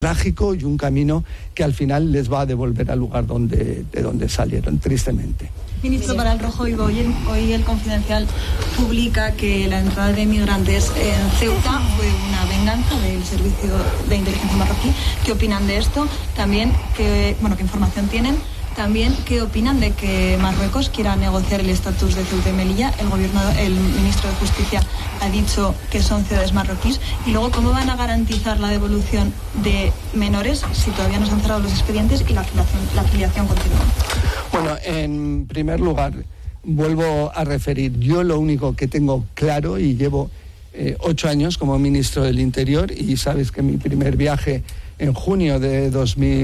trágico y un camino que al final les va a devolver al lugar de donde salieron, tristemente. Ministro, para El Rojo Vivo, hoy el Confidencial publica que la entrada de migrantes en Ceuta fue una venganza del servicio de inteligencia marroquí. ¿Qué opinan de esto? También, ¿qué información tienen? También, ¿qué opinan de que Marruecos quiera negociar el estatus de Ceuta y Melilla? El ministro de Justicia ha dicho que son ciudades marroquíes. Y luego, ¿cómo van a garantizar la devolución de menores si todavía no se han cerrado los expedientes y la filiación continúa? Bueno, en primer lugar, vuelvo a referir, yo lo único que tengo claro, y llevo 8 años como ministro del Interior, y sabes que mi primer viaje en junio de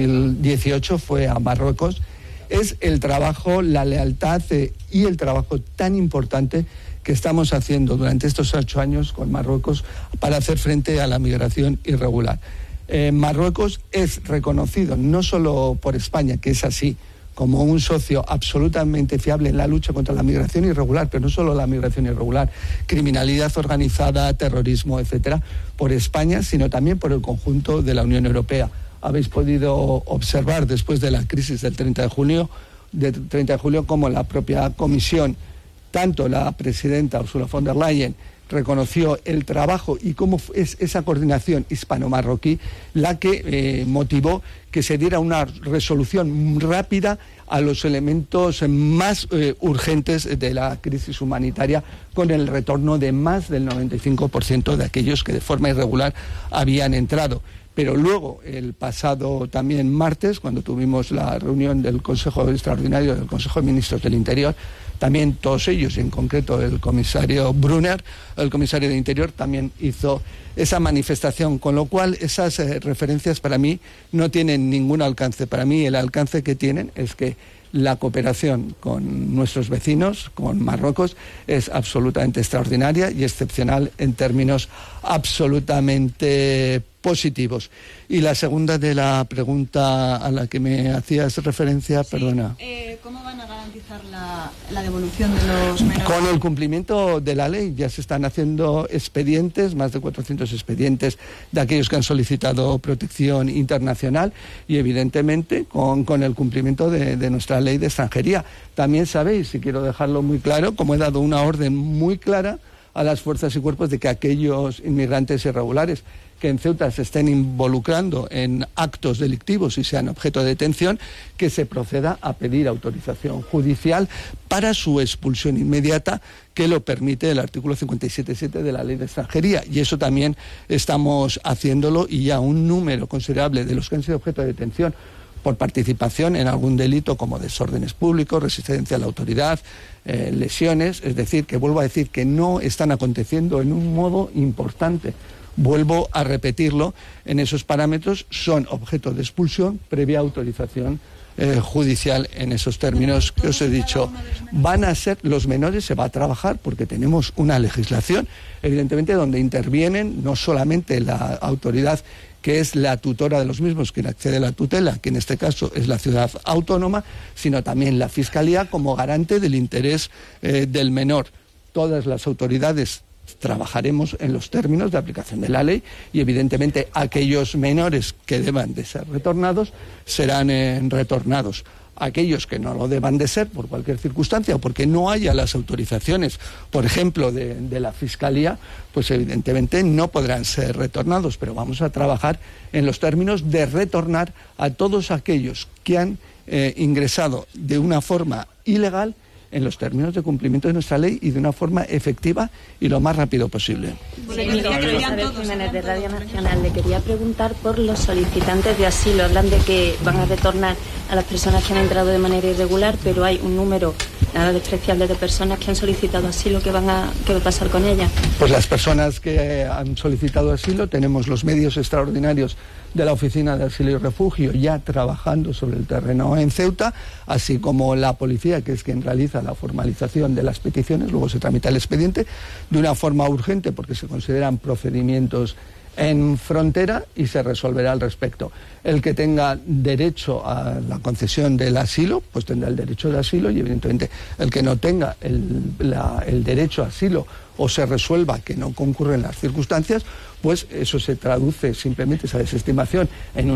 2018 fue a Marruecos, es el trabajo, la lealtad y el trabajo tan importante que estamos haciendo durante estos 8 años con Marruecos para hacer frente a la migración irregular. Marruecos es reconocido no solo por España, que es así, como un socio absolutamente fiable en la lucha contra la migración irregular, pero no solo la migración irregular, criminalidad organizada, terrorismo, etcétera, por España, sino también por el conjunto de la Unión Europea. Habéis podido observar después de la crisis del 30 de julio, como la propia Comisión, tanto la presidenta Ursula von der Leyen, reconoció el trabajo y cómo es esa coordinación hispano-marroquí la que motivó que se diera una resolución rápida a los elementos más urgentes de la crisis humanitaria, con el retorno de más del 95% de aquellos que de forma irregular habían entrado. Pero luego, el pasado también martes, cuando tuvimos la reunión del Consejo Extraordinario del Consejo de Ministros del Interior, también todos ellos, y en concreto el comisario Brunner, el comisario de Interior, también hizo esa manifestación, con lo cual esas referencias para mí no tienen ningún alcance. Para mí el alcance que tienen es que la cooperación con nuestros vecinos, con Marruecos, es absolutamente extraordinaria y excepcional en términos absolutamente positivos. Y la segunda de la pregunta a la que me hacías referencia, sí, perdona. ¿Cómo van a garantizar la devolución de los menores? Con el cumplimiento de la ley. Ya se están haciendo expedientes, más de 400 expedientes de aquellos que han solicitado protección internacional, y evidentemente con el cumplimiento de nuestra ley de extranjería. También sabéis, y quiero dejarlo muy claro, como he dado una orden muy clara a las fuerzas y cuerpos de que aquellos inmigrantes irregulares que en Ceuta se estén involucrando en actos delictivos y sean objeto de detención, que se proceda a pedir autorización judicial para su expulsión inmediata, que lo permite el artículo 57.7 de la Ley de Extranjería. Y eso también estamos haciéndolo, y ya un número considerable de los que han sido objeto de detención por participación en algún delito como desórdenes públicos, resistencia a la autoridad, lesiones, es decir, que vuelvo a decir que no están aconteciendo en un modo importante. Vuelvo a repetirlo, en esos parámetros son objeto de expulsión previa autorización judicial en esos términos que os he dicho. Van a ser los menores, se va a trabajar porque tenemos una legislación, evidentemente, donde intervienen no solamente la autoridad que es la tutora de los mismos, quien accede a la tutela, que en este caso es la ciudad autónoma, sino también la Fiscalía como garante del interés del menor. Todas las autoridades trabajaremos en los términos de aplicación de la ley, y evidentemente aquellos menores que deban de ser retornados serán retornados. Aquellos que no lo deban de ser por cualquier circunstancia o porque no haya las autorizaciones, por ejemplo, de la Fiscalía, pues evidentemente no podrán ser retornados, pero vamos a trabajar en los términos de retornar a todos aquellos que han ingresado de una forma ilegal, en los términos de cumplimiento de nuestra ley y de una forma efectiva y lo más rápido posible. Isabel Jiménez, de Radio Nacional. Le quería preguntar por los solicitantes de asilo. Hablan de que van a retornar a las personas que han entrado de manera irregular, pero hay un número nada despreciable de personas que han solicitado asilo. ¿Qué va a pasar con ellas? Pues las personas que han solicitado asilo, tenemos los medios extraordinarios de la Oficina de Asilo y Refugio ya trabajando sobre el terreno en Ceuta, así como la policía, que es quien realiza la formalización de las peticiones. Luego se tramita el expediente de una forma urgente porque se consideran procedimientos en frontera y se resolverá al respecto. El que tenga derecho a la concesión del asilo, pues tendrá el derecho de asilo, y evidentemente el que no tenga el derecho a asilo o se resuelva que no concurren las circunstancias, pues eso se traduce simplemente, esa desestimación, en